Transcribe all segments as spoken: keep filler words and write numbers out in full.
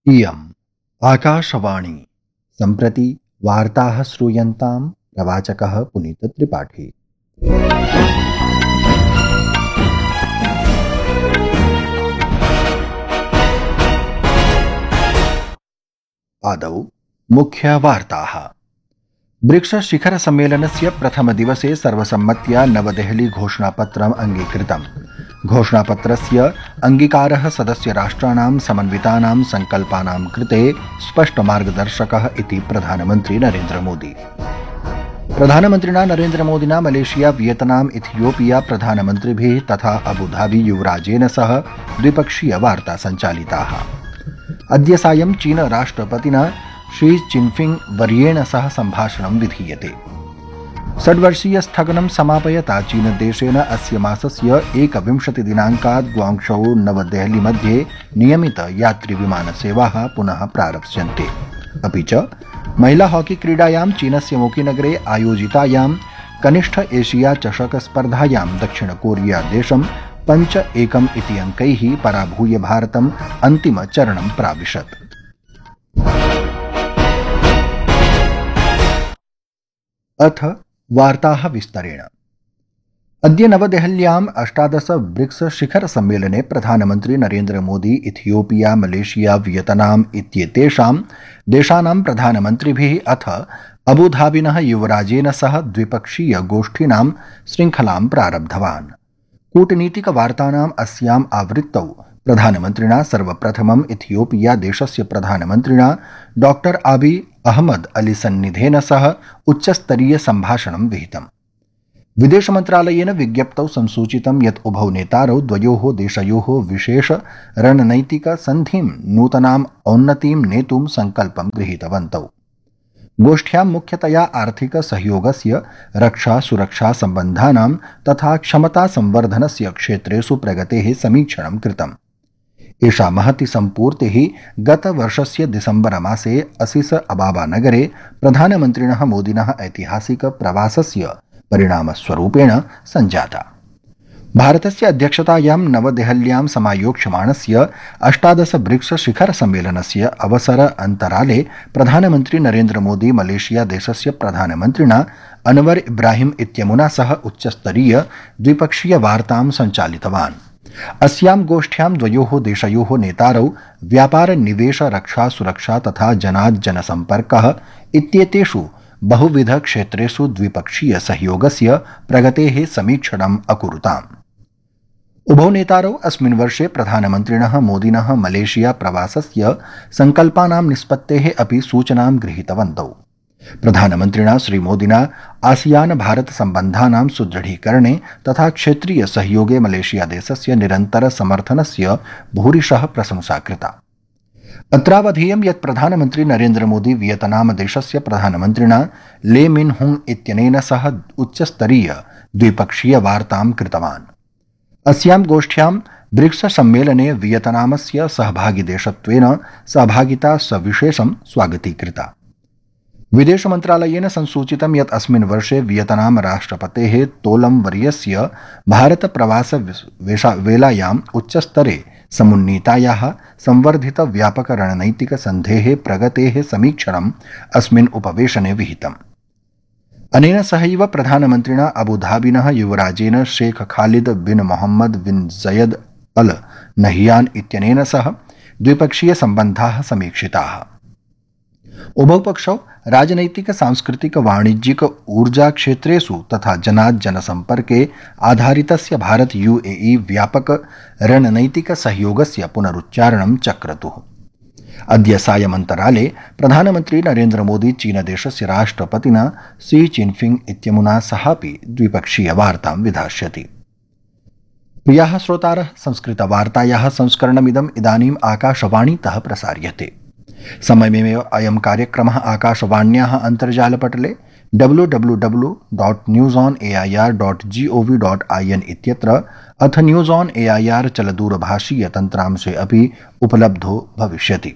इयम् आकाशवाणी। सम्प्रति वार्ताः श्रूयन्तां प्रवाचकः पुनीतत्रिपाठी। आदौ मुख्यवार्ताः। ब्रिक्स शिखर सम्मेलनस्य प्रथमदिवसे सर्वसम्मत्या नवदेहली घोषणापत्रम् अङ्गीकृतम्। घोषणापत्रस्य अङ्गीकारः सदस्यराष्ट्राणां समन्वितानां सङ्कल्पानां कृते स्पष्टमार्गदर्शकः इति प्रधानमन्त्री नरेन्द्रमोदी। प्रधानमन्त्रिणा नरेन्द्रमोदिना मलेशिया वियतनाम इथियोपिया प्रधानमन्त्रिभिः तथा अबुधाबी युवराजेन सह द्विपक्षीय वार्ता सञ्चालिताः। अद्य सायं चीन राष्ट्रपतिना शी चिनफिंग वर्येण सह सम्भाषणं विधीयते। षड्वर्षीय स्थगनं समापयता चीनदेशेन अस्य मासस्य एकविंशतिदिनाङ्कात् ग्वाङ्गझौ नवदेहली मध्ये नियमित यात्रिविमानसेवाः पुनः प्रारप्स्यन्ते। अपि च महिला हॉकी क्रीडायां चीनस्य मोकीनगरे आयोजितायां कनिष्ठ एशिया चषक स्पर्धायां दक्षिणकोरिया देशं पञ्च एकम् इति अङ्कैः पराभूय भारतम् अन्तिमचरणं प्राविशत्। अथ वार्ताः विस्तरेण। अद्य नवदेहल्याम् अष्टादश ब्रिक्स शिखर सम्मेलने प्रधानमन्त्री Narendra Modi Ethiopia Malaysia Vietnam इत्येतेषां देशानां प्रधानमन्त्रिभिः अथ अबुधाबिनः युवराजेन सह द्विपक्षीय गोष्ठीनां श्रृङ्खलां प्रारब्धवान्। कूटनीतिकवार्तानाम् अस्याम् आवृत्तौ प्रधानमन्त्रिणा सर्वप्रथमम् इथियोपिया देशस्य प्रधानमन्त्रिणा डॉक्टर आबी अहमद अली सन्निधेन सह उच्चस्तरीय सम्भाषणं विहितम्। विदेशमन्त्रालयेन विज्ञप्तौ संसूचितं यत् उभौ नेतारौ द्वयोः देशयोः विशेष रणनैतिकसन्धिं नूतनाम् औन्नतिं नेतुं सङ्कल्पं गृहीतवन्तौ। गोष्ठ्यां मुख्यतया आर्थिक सहयोगस्य, रक्षा सुरक्षा सम्बन्धानां तथा क्षमता संवर्धनस्य क्षेत्रेषु प्रगतेः समीक्षणं कृतम्। एषा महती सम्पूर्तिः गतवर्षस्य दिसम्बरमासे असिस अबाबा नगरे प्रधानमन्त्रिणः मोदिनः ऐतिहासिक प्रवासस्य परिणामस्वरूपेण सञ्जाता। भारतस्य अध्यक्षतायां नवदेहल्यां समायोक्ष्यमाणस्य अष्टादश ब्रिक्स शिखर सम्मेलनस्य अवसर अन्तराले प्रधानमन्त्री नरेन्द्र मोदी मलेशिया देशस्य प्रधानमन्त्रिणा अनवर इब्राहिम इत्यमुना सह उच्चस्तरीय द्विपक्षीय वार्तां सञ्चालितवान्। अस्यां गोष्ठ्यां द्वयोः देशयोः नेतारौ व्यापार निवेश रक्षा सुरक्षा तथा जनात् जनसम्पर्कः इत्येतेषु बहुविध क्षेत्रेषु द्विपक्षीय सहयोगस्य प्रगतेः समीक्षणम् अकुरुताम्। उभौ नेतारौ अस्मिन् वर्षे प्रधानमन्त्रिणः मोदिनः मलेशिया प्रवासस्य सङ्कल्पानां निष्पत्तेः अपि सूचनां गृहीतवन्तौ। प्रधानमन्त्रिणा श्रीमोदिना आसियान भारत सम्बन्धानां सुदृढीकरणे तथा क्षेत्रीय सहयोगे मलेशिया देशस्य निरन्तर समर्थनस्य भूरिशः प्रशंसा कृता। अत्रावधेयं यत् प्रधानमन्त्री नरेन्द्र मोदी वियतनाम देशस्य प्रधानमन्त्रिणा ले मिन हुंग इत्यनेन सह उच्चस्तरीय द्विपक्षीय वार्तां कृतवान्। अस्यां गोष्ठ्यां ब्रिक्स सम्मेलने वियतनामस्य सहभागिदेशत्वेन सहभागिता सविशेषं स्वागतीकृता। विदेशमन्त्रालयेन संसूचितं यत् अस्मिन् वर्षे वियतनाम राष्ट्रपतेः तोलम वर्यस्य भारत प्रवास वेलायाम् उच्चस्तरे समुन्नीतायाः संवर्धित व्यापक रणनैतिक सन्धेः प्रगतेः समीक्षणम् अस्मिन् उपवेशने विहितम्। अनेन सहैव प्रधानमन्त्रिणा अबुधाबिनः युवराजेन शेख खालिद बिन मोहम्मद बिन जयद अल नहियान इत्यनेन सह द्विपक्षीय सम्बन्धाः समीक्षिताः। उभौ पक्षौ राजनैतिक सांस्कृतिक वाणिज्यिक ऊर्जा क्षेत्रेषु तथा जनात् जनसम्पर्के आधारितस्य भारत यूएई व्यापक रणनैतिक सहयोगस्य पुनरुच्चारणं चक्रतुः। अद्य सायमन्तराले प्रधानमन्त्री नरेन्द्र मोदी चीनदेशस्य राष्ट्रपतिना शी चिनफिंग इत्यमुना सहापि द्विपक्षीय वार्तां विधास्यति। प्रियाः श्रोतारः, संस्कृतवार्तायाः संस्करणमिदम् इदानीम् आकाशवाणीतः प्रसार्यते। समयमेव अयं कार्यक्रमः आकाशवाण्याः अन्तर्जालपटले W W W dot news on A I are dot ji O V dot ऐ एन् इत्यत्र अथ न्यूस् आन् ए ऐ आर् चलदूरभाषीय तन्त्रांशे अपि उपलब्धो भविष्यति।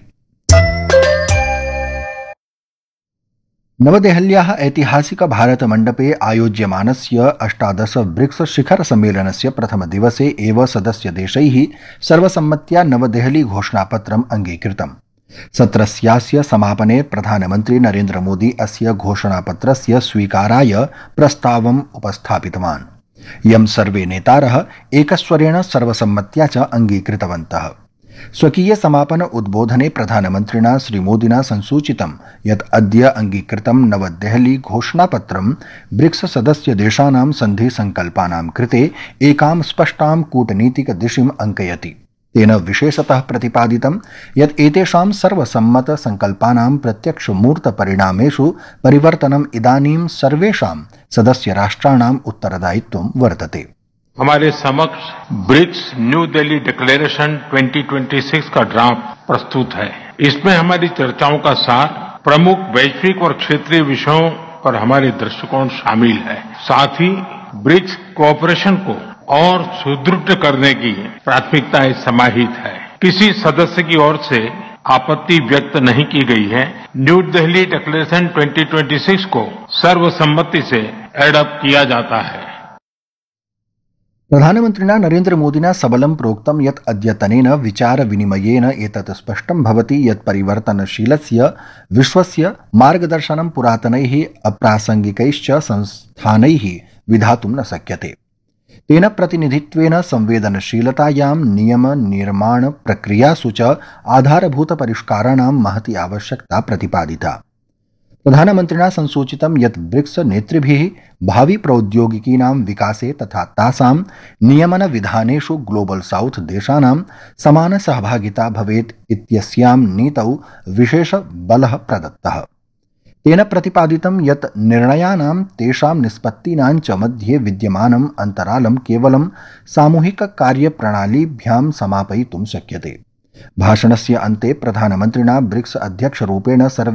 नवदेहल्याः ऐतिहासिक भारतमण्डपे आयोज्यमानस्य अष्टादश ब्रिक्स शिखर सम्मेलनस्य प्रथमदिवसे एव सदस्यदेशैः सर्वसम्मत्या नवदेहली घोषणापत्रम् अङ्गीकृतम्। सत्रस्यास्य समापने प्रधानमन्त्री नरेन्द्र मोदी अस्य घोषणापत्रस्य स्वीकाराय प्रस्तावम् उपस्थापितवान्। यं सर्वे नेतारः एकस्वरेण सर्वसम्मत्या च अङ्गीकृतवन्तः। स्वकीय समापन उद्बोधने प्रधानमन्त्रिणा श्रीमोदिना संसूचितं यत् अद्य अङ्गीकृतं नवदेहली घोषणापत्रं ब्रिक्स सदस्य देशानां सन्धि संकल्पानां कृते एकां स्पष्टां कूटनीतिक दिशिम् अङ्कयति। तेन विशेषतः प्रतिपादितं यत् एतेषां सर्वसम्मत संकल्पानां प्रत्यक्ष मूर्त परिणामेषु परिवर्तनम् इदानीं सर्वेषां सदस्य राष्ट्राणाम् उत्तरदायित्वं वर्तते। हमारे समक्ष BRICS new Delhi declaration twenty twenty six का ड्राफ्ट प्रस्तुत है। इसमें हमारी चर्चाओं का सार प्रमुख वैश्विक और क्षेत्रीय विषयों पर हमारे दृष्टिकोण शामिल है। साथ ही ब्रिक्स कोऑपरेशन को और सुदृढ़ करने की प्राथमिकताएं समाहित है। किसी सदस्य की ओर से आपत्ति व्यक्त नहीं की गई है। New Delhi declaration twenty twenty six को सर्वसम्मति से एडॉप्ट किया जाता है। प्रधानमन्त्रिणा नरेन्द्र मोदिना सबलं प्रोक्तं यत् अद्यतनेन विचार विनिमयेन एतत् स्पष्टं भवति यत् परिवर्तनशीलस्य विश्वस्य मार्गदर्शनं पुरातनैः अप्रासङ्गिकैश्च संस्थानैः विधातुं न शक्यते। तेन प्रतिनिधित्वेन संवेदनशीलतायां नियम निर्माण प्रक्रियासु च आधारभूत परिष्काराणां महती आवश्यकता प्रतिपादिता। प्रधानमन्त्रिणा संसूचितं यत् ब्रिक्स नेतृभिः भावी प्रौद्योगिकीनां विकासे तथा तासां नियमन विधानेषु ग्लोबल साउथ देशानां समान सहभागिता भवेत् इत्यस्यां नीतौ विशेष बलः प्रदत्तः। तेन प्रतिपादितं यत् निर्णयानां तेषां निष्पत्तीनां च मध्ये विद्यमानम् अन्तरालं केवलं सामूहिक कार्यप्रणालीभ्यां समापयितुं शक्यते। भाषणस्य अन्ते प्रधानमन्त्रिणा ब्रिक्स अध्यक्षरूपेण सर्वे